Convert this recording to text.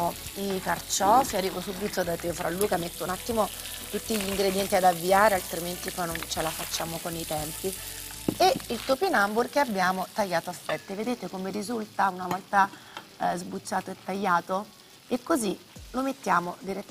abbiamo i carciofi, arrivo subito da te, Fra Luca, metto un attimo tutti gli ingredienti ad avviare, altrimenti poi non ce la facciamo con i tempi. E il topinambur che abbiamo tagliato a fette, vedete come risulta una volta sbucciato e tagliato? E così lo mettiamo direttamente